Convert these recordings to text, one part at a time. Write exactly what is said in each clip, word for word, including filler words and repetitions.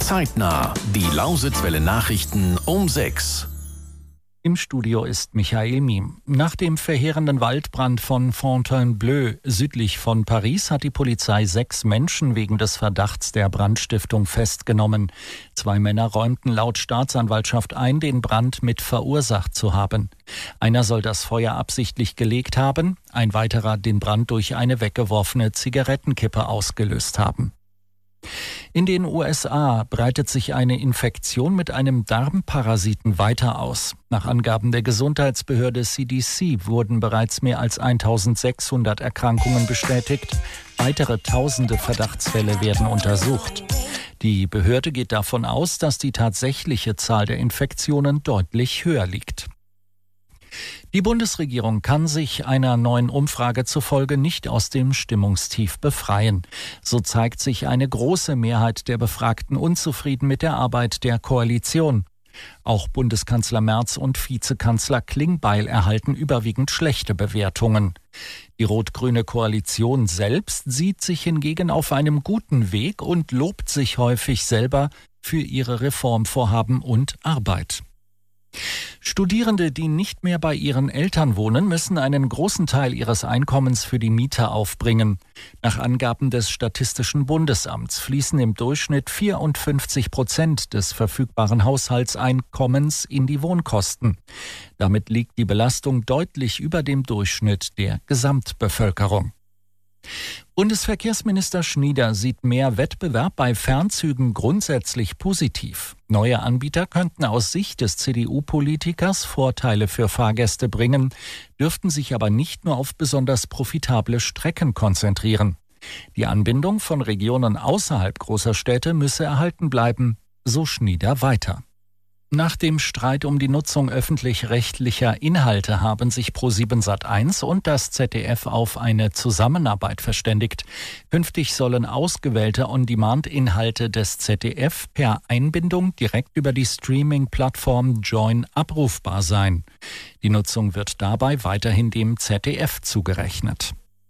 Zeitnah, die Lausitzwelle Nachrichten um sechs. Im Studio ist Michael Miem. Nach dem verheerenden Waldbrand von Fontainebleau südlich von Paris hat die Polizei sechs Menschen wegen des Verdachts der Brandstiftung festgenommen. Zwei Männer räumten laut Staatsanwaltschaft ein, den Brand mit verursacht zu haben. Einer soll das Feuer absichtlich gelegt haben, ein weiterer den Brand durch eine weggeworfene Zigarettenkippe ausgelöst haben. In den U S A breitet sich eine Infektion mit einem Darmparasiten weiter aus. Nach Angaben der Gesundheitsbehörde C D C wurden bereits mehr als eintausendsechshundert Erkrankungen bestätigt. Weitere tausende Verdachtsfälle werden untersucht. Die Behörde geht davon aus, dass die tatsächliche Zahl der Infektionen deutlich höher liegt. Die Bundesregierung kann sich einer neuen Umfrage zufolge nicht aus dem Stimmungstief befreien. So zeigt sich eine große Mehrheit der Befragten unzufrieden mit der Arbeit der Koalition. Auch Bundeskanzler Merz und Vizekanzler Klingbeil erhalten überwiegend schlechte Bewertungen. Die rot-grüne Koalition selbst sieht sich hingegen auf einem guten Weg und lobt sich häufig selber für ihre Reformvorhaben und Arbeit. Studierende, die nicht mehr bei ihren Eltern wohnen, müssen einen großen Teil ihres Einkommens für die Miete aufbringen. Nach Angaben des Statistischen Bundesamts fließen im Durchschnitt vierundfünfzig Prozent des verfügbaren Haushaltseinkommens in die Wohnkosten. Damit liegt die Belastung deutlich über dem Durchschnitt der Gesamtbevölkerung. Bundesverkehrsminister Schnieder sieht mehr Wettbewerb bei Fernzügen grundsätzlich positiv. Neue Anbieter könnten aus Sicht des C D U-Politikers Vorteile für Fahrgäste bringen, dürften sich aber nicht nur auf besonders profitable Strecken konzentrieren. Die Anbindung von Regionen außerhalb großer Städte müsse erhalten bleiben, so Schnieder weiter. Nach dem Streit um die Nutzung öffentlich-rechtlicher Inhalte haben sich ProSieben Sat eins und das Z D F auf eine Zusammenarbeit verständigt. Künftig sollen ausgewählte On-Demand-Inhalte des Z D F per Einbindung direkt über die Streaming-Plattform Joyn abrufbar sein. Die Nutzung wird dabei weiterhin dem Z D F zugerechnet.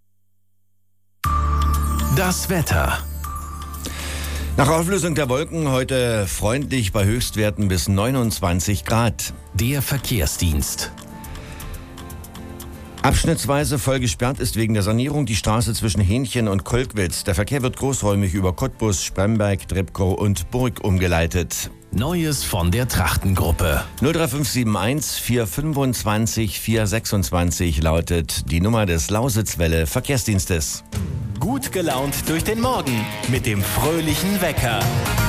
Das Wetter. Nach Auflösung der Wolken heute freundlich bei Höchstwerten bis neunundzwanzig Grad. Der Verkehrsdienst. Abschnittsweise voll gesperrt ist wegen der Sanierung die Straße zwischen Hähnchen und Kolkwitz. Der Verkehr wird großräumig über Cottbus, Spremberg, Trepkow und Burg umgeleitet. Neues von der Trachtengruppe. null drei fünf sieben eins vier fünfundzwanzig vier sechsundzwanzig lautet die Nummer des Lausitzwelle Verkehrsdienstes. Gut gelaunt durch den Morgen mit dem fröhlichen Wecker.